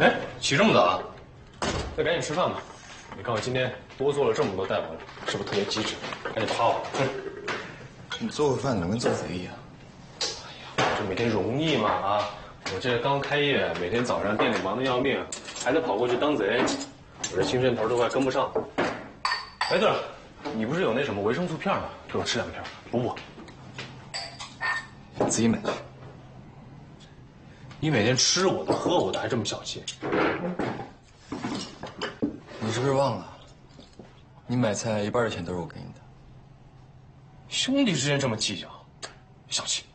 哎，起这么早啊？那赶紧吃饭吧。你看我今天多做了这么多带回来，是不是特别机智？赶紧夸我。 你做个饭怎么跟做贼一样？ 哎呀，这每天容易吗？啊，我这刚开业，每天早上店里忙得要命，还得跑过去当贼，我这精神头都快跟不上。哎，对了，你不是有那什么维生素片吗？给我吃2片，补补。 自己买去。 你每天吃我的，喝我的，还这么小气。 你是不是忘了？你买菜一半的钱都是我给你的。 兄弟之间这么计较，小气。